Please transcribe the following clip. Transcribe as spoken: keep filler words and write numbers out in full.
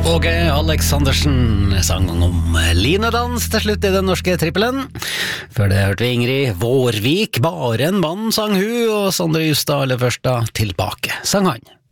Åge Aleksandersen sang om linedans til slutt i den norske trippelen. Før det hørte vi Ingrid Vårvik, bare en mann sang hun, og Sondre Justad aller først da, tilbake sang han.